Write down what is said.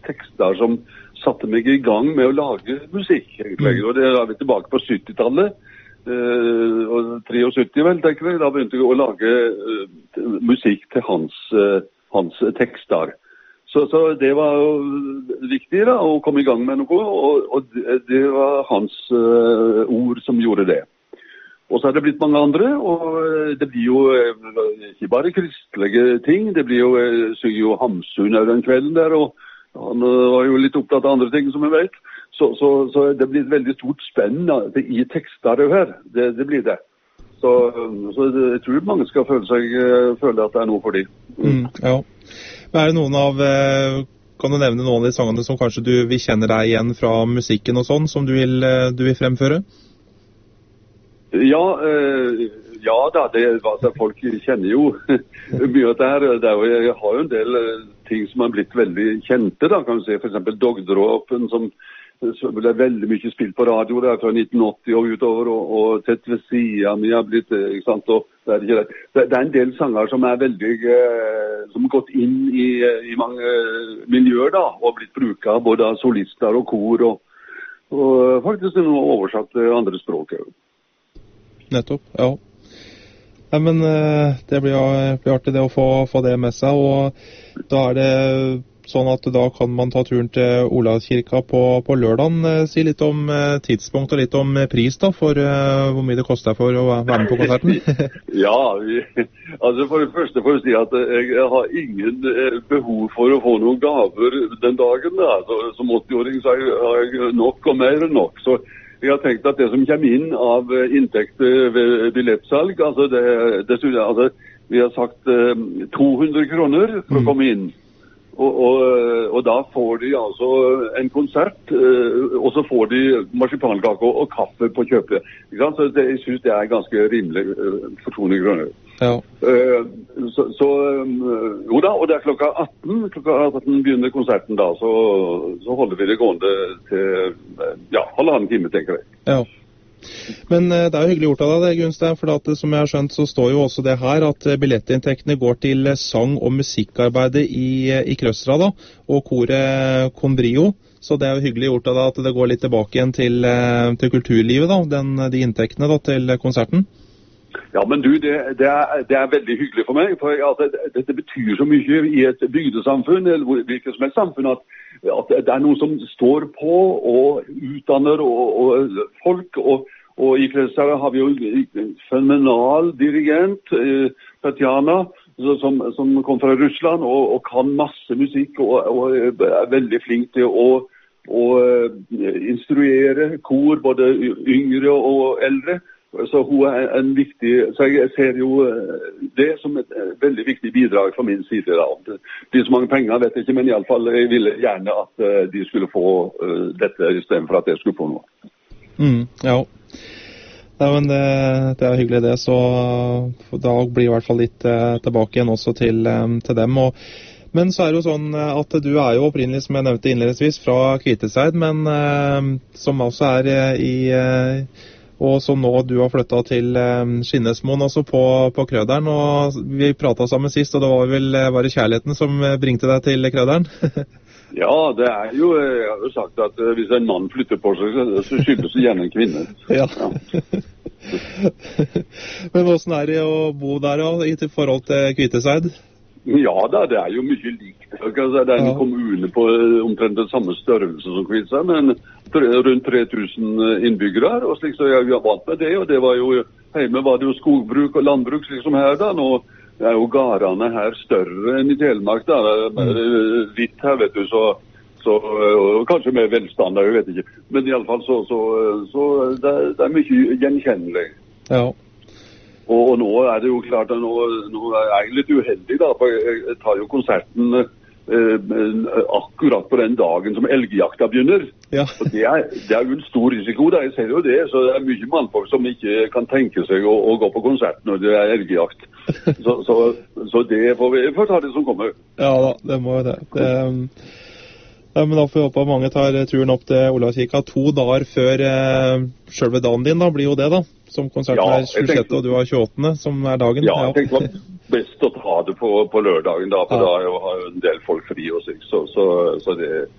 tekster som satte meg i gang med å lage musikk, egentlig. Og det er vi tilbake på 70-tallet. Og 73 vel, tenker jeg. Da begynte jeg å lage musikk til hans tekster. Så det var jo viktig da, å komme i gang med noe, og det var hans ord som gjorde det. Og så har det blitt mange andre, og det blir jo ikke bare kristelige ting, det blir jo, synger jo Hamsun den kvelden der, og han var jo litt opptatt av andre ting som jeg vet. Så det blir et veldig stort spenn i tekster her, det blir det. Så jeg tror mange skal føle at det er noe for dem. Ja. Men er det noen av, kan du nevne noen av de sangene som kanskje vi kjenner deg igjen fra musikken og sånn, som du vil fremføre? Ja da, folk kjenner jo mye av det her. Jeg har jo en del ting som har blitt veldig kjente, da, kan du si. For eksempel Dogdråpen, som ble veldig mye spilt på radio der fra 1980 og utover, og Tett ved siden mi har blitt, ikke sant, og det er en del sanger som er veldig, som har gått inn i mange miljøer da, og blitt bruket både av solister og kor, og faktisk noe oversatt til andre språk. Nettopp, ja. Ja, men det blir artig det å få det med seg, og da er det sånn at da kan man ta turen til Olavskirka på lørdagen. Si litt om tidspunkt og litt om pris da, for hvor mye det koster for å være med på konserten. Ja, altså for det første får jeg si at jeg har ingen behov for å få noen gaver den dagen. Da. Som 80-åring så har jeg nok og mer enn nok, så jeg har tenkt at det som kommer inn av inntekter ved billettsalg, altså vi har sagt 200 kroner for å komme inn. Og da får de altså en konsert, og så får de marsipankake og kaffe på kjøpet. Så jeg synes det er ganske rimelig for 200 kroner. Ja. Jo da, og det er klokka 18. Klokka 18 begynner konserten da, så holder vi det gående til halvannen time, tenker jeg. Ja. Men det er jo hyggelig gjort av deg, Gunstein, for at, som jeg har skjønt, så står jo også det her at billettinntektene går til sang- og musikkarbeidet i Krøsra da, og koret Combrio. Så det er jo hyggelig gjort av deg at det går litt tilbake igjen til kulturlivet, da, de inntektene da, til konserten. Ja, men du, det er veldig hyggelig for meg, for det betyr så mye i et bygdesamfunn, eller hvilket som helst samfunn, at det er noen som står på og utdanner og folk, og i Krøsra har vi jo en fenomenal dirigent, Tatjana, som kom fra Russland og kan masse musikk og er veldig flink til å instruere kor, både yngre og eldre. Så hun er en viktig, så jeg ser jo det som et veldig viktig bidrag fra min side da. De så mange penger vet jeg ikke, men i alle fall jeg ville gjerne at de skulle få dette i stedet for at jeg skulle få noe. Ja. Nei, men det er hyggelig det, så da blir i hvert fall litt tilbake igjen også til dem. Men så er det jo sånn at du er jo opprinnelig, som jeg nevnte innledningsvis, fra Kviteseid, men som også er og så nå du har flyttet til Skinnesmoen også på Krøderen, og vi pratet sammen sist, og det var vel bare kjærligheten som bringte deg til Krøderen? Ja, det er jo, jeg har jo sagt at hvis en mann flytter på seg, så skyldes det gjerne en kvinne. Ja. Men hvordan er det å bo der da, i forhold til Kviteseid? Ja da, det er jo mye likt. Det er en kommune på omtrent den samme størrelse som Kviteseid, men rundt 3000 innbyggere her, og slik så jeg har vant med det, og det var jo, hjemme var det jo skogbruk og landbruk slik som her da, nå er jo garene her større enn i Telemark da, litt her vet du, så kanskje mer velstandard, jeg vet ikke, men i alle fall så det er mye gjenkjennelig. Ja. Og nå er det jo klart at nå er jeg litt uheldig da, for jeg tar jo konserten akkurat på den dagen som elgjakta begynner. Ja. Og det er jo en stor risiko da, jeg ser jo det, så det er mye mannfolk som ikke kan tenke seg å gå på konsert når det er elgjakt. Så det får vi ta det som kommer. Ja da, det må jo det. Ja, men da får vi håpe at mange tar turen opp til Olavskirka 2 dager før selve dagen din da, blir jo det da. Som konserten er 26. og du har 28. som er dagen. Ja, jeg tenkte det var best å ta det på lørdagen da, for da har jo en del folk fri og slik, så det